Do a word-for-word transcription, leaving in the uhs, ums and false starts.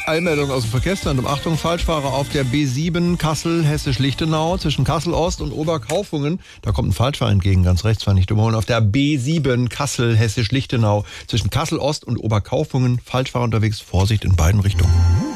Eilmeldung aus dem Verkehrsstand. Um Achtung, Falschfahrer auf der B sieben Kassel, Hessisch-Lichtenau, zwischen Kassel-Ost und Oberkaufungen. Da kommt ein Falschfahrer entgegen, ganz rechts, war nicht überholen. Auf der B sieben Kassel, Hessisch-Lichtenau, zwischen Kassel-Ost und Oberkaufungen. Falschfahrer unterwegs, Vorsicht in beiden Richtungen.